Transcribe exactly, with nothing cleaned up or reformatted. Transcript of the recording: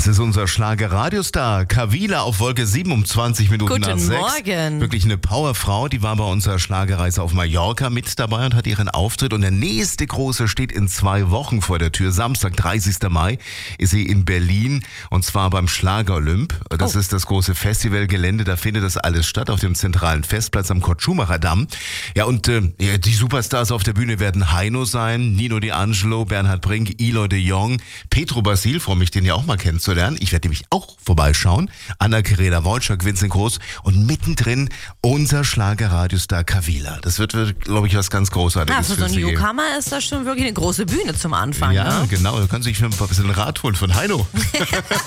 ist unser Schlager-Radiostar Kavila auf Wolke sieben um zwanzig Minuten nach Guten sechs. Morgen. Wirklich eine Powerfrau, die war bei unserer Schlagerreise auf Mallorca mit dabei und hat ihren Auftritt. Und der nächste große steht in zwei Wochen vor der Tür. Samstag, dreißigster Mai, ist sie in Berlin und zwar beim Schlager-Olymp. Das Oh. ist das große Festivalgelände, da findet das alles statt auf dem zentralen Festplatz am Kurt-Schumacher-Damm. Ja, und äh, ja, die Superstars auf der Bühne werden Heino sein, Nino D'Angelo, Bernhard Brink, Eloy de Jong, Petro Basil, freue mich, den ja auch mal kennenzulernen. Ich werde nämlich auch vorbeischauen. Anna-Karina Wojcik, Vincent Groß und mittendrin unser Schlager-Radiostar Kavila. Das wird, wird glaube ich, was ganz Großartiges Ja, für so einen Sie. Newcomer ist das schon wirklich eine große Bühne zum Anfang. Ja, Ne? genau. Da können Sie sich ein bisschen Rat holen von Heino.